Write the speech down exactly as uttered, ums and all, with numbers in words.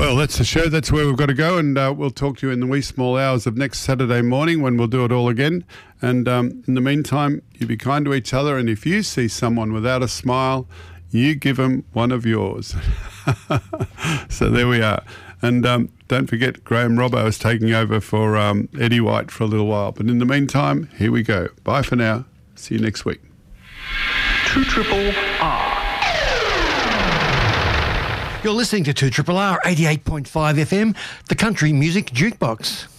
Well, that's the show. That's where we've got to go, and uh, we'll talk to you in the wee small hours of next Saturday morning when we'll do it all again. And um, in the meantime, you be kind to each other, and if you see someone without a smile, you give them one of yours. So there we are. And um, don't forget, Graham Robbo is taking over for um, Eddie White for a little while. But in the meantime, here we go. Bye for now. See you next week. two triple R. You're listening to two R R eighty-eight point five F M, the Country Music Jukebox.